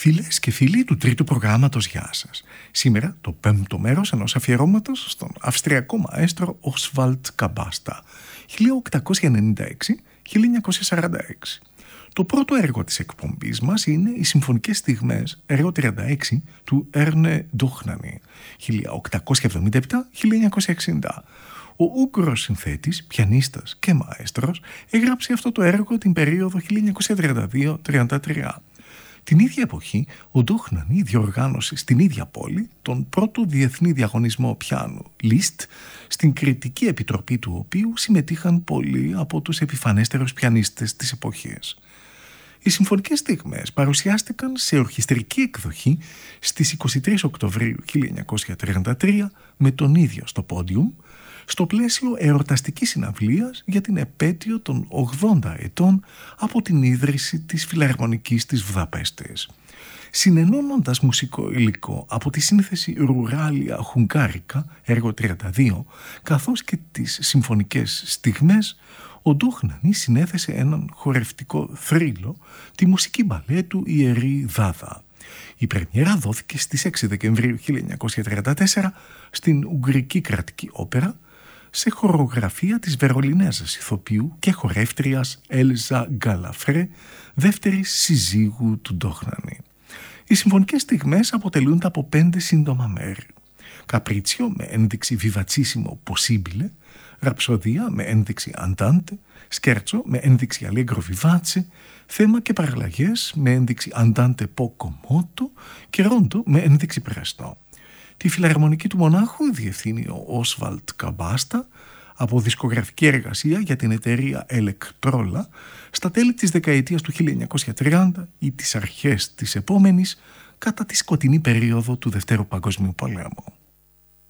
Φίλες και φίλοι του τρίτου προγράμματος, γεια σας. Σήμερα το πέμπτο μέρος ενός αφιερώματος στον αυστριακό μαέστρο Oswald Kabasta, 1896-1946. Το πρώτο έργο της εκπομπής μας είναι οι συμφωνικές στιγμές, έργο 36 του Έρνε Ντόχνανι, 1877-1960. Ο Ούγγρος συνθέτης, πιανίστας και μαέστρος έγραψε αυτό το έργο την περίοδο 1932-33. Την ίδια εποχή, ο Ντόχνανι διοργάνωσε στην ίδια πόλη τον πρώτο διεθνή διαγωνισμό πιάνου, Liszt, στην κριτική επιτροπή του οποίου συμμετείχαν πολλοί από τους επιφανέστερους πιανίστες της εποχής. Οι συμφωνικές στιγμές παρουσιάστηκαν σε ορχιστρική εκδοχή στις 23 Οκτωβρίου 1933 με τον ίδιο στο πόντιουμ, στο πλαίσιο εορταστικής συναυλίας για την επέτειο των 80 ετών από την ίδρυση της Φιλαρμονικής της Βουδαπέστης. Συνενώνοντας μουσικό υλικό από τη σύνθεση Ρουράλια Χουγγάρικα, έργο 32, καθώς και τις συμφωνικές στιγμές, ο Ντόχνανι συνέθεσε έναν χορευτικό θρύλο, τη μουσική μπαλέτου Ιερή Δάδα. Η πρεμιέρα δόθηκε στις 6 Δεκεμβρίου 1934 στην Ουγγρική Κρατική Όπερα, σε χορογραφία της Βερολινέζας ηθοποιού και χορεύτριας Έλζα Γκαλαφρέ, δεύτερης συζύγου του Ντόχνανι. Οι συμφωνικές στιγμές αποτελούνται από 5 σύντομα μέρη. Καπρίτσιο με ένδειξη Vivassimo Possibile, ραψοδία με ένδειξη Andante, σκέρτσο με ένδειξη Allegro vivace, θέμα και παραλλαγές με ένδειξη Andante poco moto και ρόντο με ένδειξη Presto. Τη φιλαρμονική του μονάχου διευθύνει ο Oswald Kabasta από δισκογραφική εργασία για την εταιρεία Electrola στα τέλη της δεκαετίας του 1930 ή τις αρχές της επόμενης, κατά τη σκοτεινή περίοδο του Δευτέρου Παγκοσμίου Πολέμου.